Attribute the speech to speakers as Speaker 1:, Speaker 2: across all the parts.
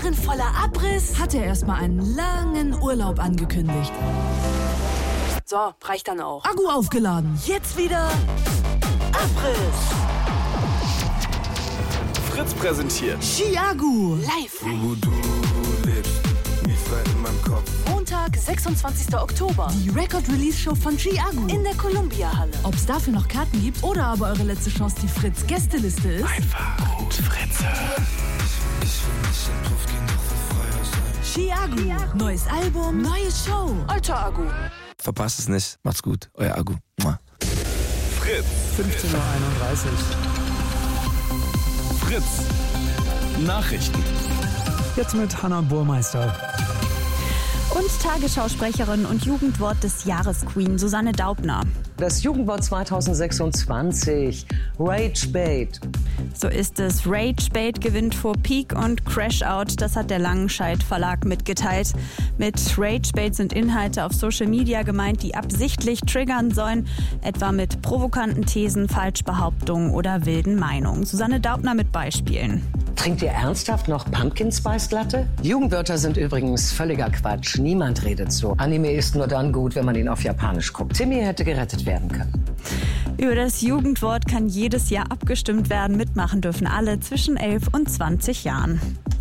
Speaker 1: Jahren voller Abriss hat er erstmal einen langen Urlaub angekündigt. So, reicht dann auch. Akku aufgeladen. Jetzt wieder Abriss.
Speaker 2: Fritz präsentiert
Speaker 1: Ski-Akku live.
Speaker 3: Du lebst wie frei in meinem Kopf.
Speaker 1: Montag, 26. Oktober. Die Record-Release-Show von Ski-Akku in der Columbia-Halle. Ob es dafür noch Karten gibt oder aber eure letzte Chance die Fritz-Gästeliste ist.
Speaker 2: einfach gut Fritze.
Speaker 3: Ich will nicht in Puff gehen, doch will Feuer sein.
Speaker 1: Ski-Akku. Neues Album, neue Show. Alter Akku.
Speaker 4: Verpasst es nicht. Macht's gut. Euer Akku.
Speaker 2: Fritz.
Speaker 5: 15:31 Uhr.
Speaker 2: Fritz. Nachrichten.
Speaker 5: Jetzt mit Hannah Burmeister.
Speaker 6: Und Tagesschausprecherin und Jugendwort des Jahres Queen Susanne Daubner.
Speaker 7: Das Jugendwort 2026, Ragebait.
Speaker 6: So ist es. Ragebait gewinnt vor Peak und Crashout. Das hat der Langenscheidt Verlag mitgeteilt. Mit Ragebait sind Inhalte auf Social Media gemeint, die absichtlich triggern sollen, etwa mit provokanten Thesen, Falschbehauptungen oder wilden Meinungen. Susanne Daubner mit Beispielen.
Speaker 7: Trinkt ihr ernsthaft noch Pumpkin Spice Latte? Jugendwörter sind übrigens völliger Quatsch. Niemand redet so. Anime ist nur dann gut, wenn man ihn auf Japanisch guckt. Timmy hätte gerettet werden können.
Speaker 6: Über das Jugendwort kann jedes Jahr abgestimmt werden. Mitmachen dürfen alle zwischen 11 und 20 Jahren.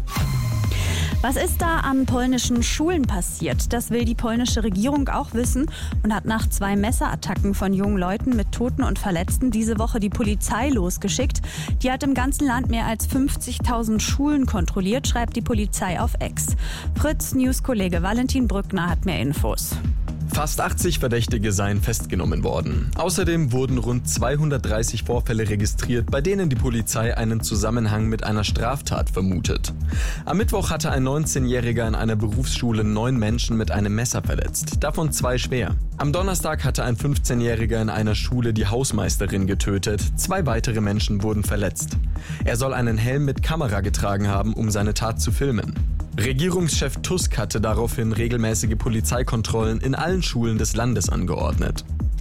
Speaker 6: Was ist da an polnischen Schulen passiert? Das will die polnische Regierung auch wissen und hat nach 2 Messerattacken von jungen Leuten mit Toten und Verletzten diese Woche die Polizei losgeschickt. Die hat im ganzen Land mehr als 50.000 Schulen kontrolliert, schreibt die Polizei auf X. Fritz-News-Kollege Valentin Brückner hat mehr Infos.
Speaker 8: Fast 80 Verdächtige seien festgenommen worden. Außerdem wurden rund 230 Vorfälle registriert, bei denen die Polizei einen Zusammenhang mit einer Straftat vermutet. Am Mittwoch hatte ein 19-Jähriger in einer Berufsschule 9 Menschen mit einem Messer verletzt, davon 2 schwer. Am Donnerstag hatte ein 15-Jähriger in einer Schule die Hausmeisterin getötet, 2 weitere Menschen wurden verletzt. Er soll einen Helm mit Kamera getragen haben, um seine Tat zu filmen. Regierungschef Tusk hatte daraufhin regelmäßige Polizeikontrollen in allen Schulen des Landes angeordnet.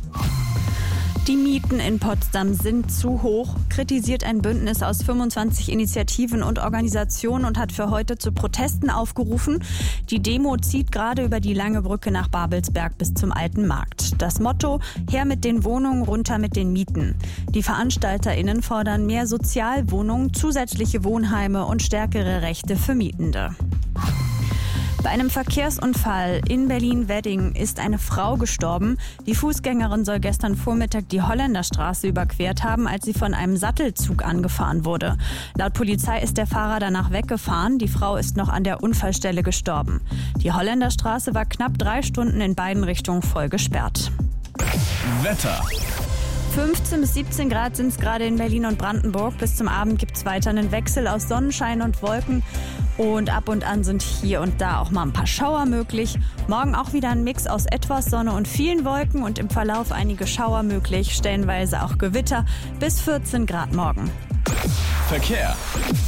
Speaker 6: Die Mieten in Potsdam sind zu hoch, kritisiert ein Bündnis aus 25 Initiativen und Organisationen und hat für heute zu Protesten aufgerufen. Die Demo zieht gerade über die Lange Brücke nach Babelsberg bis zum Alten Markt. Das Motto: her mit den Wohnungen, runter mit den Mieten. Die VeranstalterInnen fordern mehr Sozialwohnungen, zusätzliche Wohnheime und stärkere Rechte für Mietende. Bei einem Verkehrsunfall in Berlin-Wedding ist eine Frau gestorben. Die Fußgängerin soll gestern Vormittag die Holländerstraße überquert haben, als sie von einem Sattelzug angefahren wurde. Laut Polizei ist der Fahrer danach weggefahren. Die Frau ist noch an der Unfallstelle gestorben. Die Holländerstraße war knapp 3 Stunden in beiden Richtungen voll gesperrt.
Speaker 2: Wetter.
Speaker 6: 15 bis 17 Grad sind es gerade in Berlin und Brandenburg. Bis zum Abend gibt es weiter einen Wechsel aus Sonnenschein und Wolken. Und ab und an sind hier und da auch mal ein paar Schauer möglich. Morgen auch wieder ein Mix aus etwas Sonne und vielen Wolken und im Verlauf einige Schauer möglich, stellenweise auch Gewitter, bis 14 Grad morgen.
Speaker 2: Verkehr.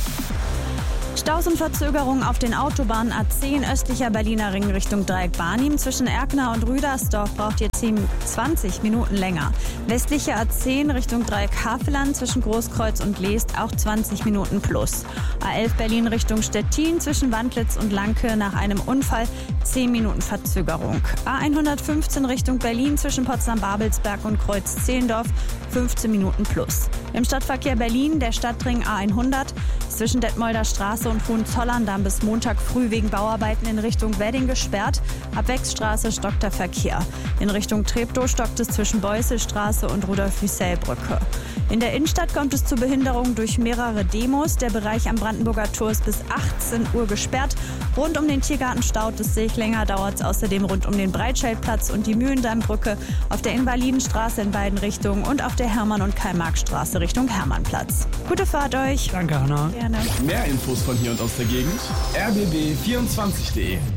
Speaker 6: Staus und Verzögerungen auf den Autobahnen A10 östlicher Berliner Ring Richtung Dreieck Barnim. Zwischen Erkner und Rüdersdorf braucht ihr 20 Minuten länger. Westliche A10 Richtung Dreieck Havelland zwischen Großkreuz und Leest auch 20 Minuten plus. A11 Berlin Richtung Stettin zwischen Wandlitz und Lanke nach einem Unfall 10 Minuten Verzögerung. A115 Richtung Berlin zwischen Potsdam-Babelsberg und Kreuz-Zehlendorf 15 Minuten plus. Im Stadtverkehr Berlin der Stadtring A100 zwischen Detmolder Straße und Hohenzollern dann bis Montag früh wegen Bauarbeiten in Richtung Wedding gesperrt. Ab Wechsstraße stockt der Verkehr. In Richtung Treptow stockt es zwischen Beuselstraße und Rudolf-Hüssel-Brücke. In der Innenstadt kommt es zu Behinderungen durch mehrere Demos. Der Bereich am Brandenburger Tor ist bis 18 Uhr gesperrt. Rund um den Tiergarten staut es sich. Länger dauert es außerdem rund um den Breitscheidplatz und die Mühlendammbrücke, auf der Invalidenstraße in beiden Richtungen und auf der Hermann- und Karl-Marx-Straße Richtung Hermannplatz. Gute Fahrt euch.
Speaker 5: Danke, Hannah.
Speaker 6: Gerne.
Speaker 2: Mehr Infos von hier und aus der Gegend: rbb24.de.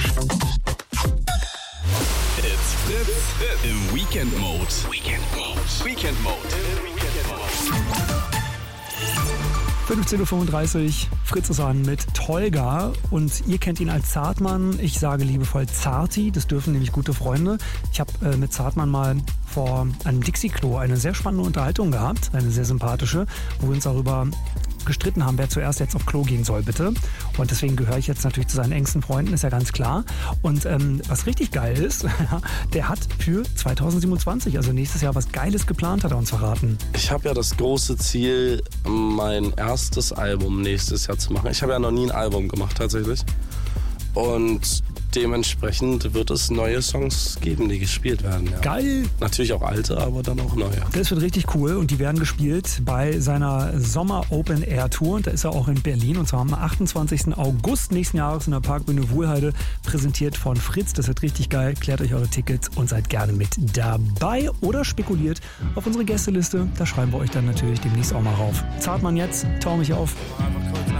Speaker 2: It's Fritz im Weekend Mode. Weekend Mode.
Speaker 5: 15:35 Uhr, Fritz ist an mit Tolga und ihr kennt ihn als Zartmann. Ich sage liebevoll Zarti, das dürfen nämlich gute Freunde. Ich habe mit Zartmann mal vor einem Dixie-Klo eine sehr spannende Unterhaltung gehabt, eine sehr sympathische, wo wir uns auch über gestritten haben, wer zuerst jetzt auf Klo gehen soll, bitte. Und deswegen gehöre ich jetzt natürlich zu seinen engsten Freunden, ist ja ganz klar. Und was richtig geil ist, der hat für 2027, also nächstes Jahr, was Geiles geplant, hat er uns verraten.
Speaker 9: Ich habe ja das große Ziel, mein erstes Album nächstes Jahr zu machen. Ich habe ja noch nie ein Album gemacht, tatsächlich. Und dementsprechend wird es neue Songs geben, die gespielt werden. Ja.
Speaker 5: Geil!
Speaker 9: Natürlich auch alte, aber dann auch neue.
Speaker 5: Das wird richtig cool und die werden gespielt bei seiner Sommer Open Air Tour. Und da ist er auch in Berlin und zwar am 28. August nächsten Jahres in der Parkbühne Wuhlheide, präsentiert von Fritz. Das wird richtig geil. Klärt euch eure Tickets und seid gerne mit dabei oder spekuliert auf unsere Gästeliste. Da schreiben wir euch dann natürlich demnächst auch mal rauf. Zartmann jetzt, tau mich auf.
Speaker 9: Einfach kurz